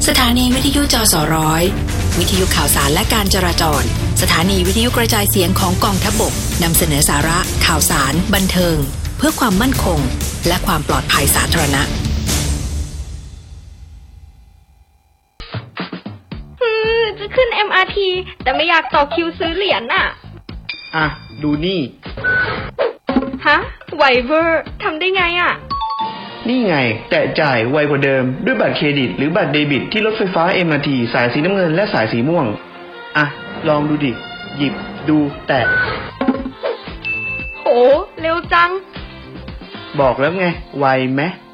สถานีวิทยุจสร้อยวิทยุข่าวสารและการจราจรสถานีวิทยุกระจายเสียงของกองทัพบกนำเสนอสาระข่าวสารบันเทิงเพื่อความมั่นคงและความปลอดภัยสาธารณะจะขึ้น MRT แต่ไม่อยากต่อคิวซื้อเหรียญน่ะดูนี่ฮะไวเวอร์ทำได้ไงอ่ะนี่ไงแตะจ่ายไวกว่าเดิมด้วยบัตรเครดิตหรือบัตรเดบิตที่รถไฟฟ้า MRT สายสีน้ำเงินและสายสีม่วงลองดูดิหยิบดูแตะโอ้เร็วจังบอกแล้วไงไวไหม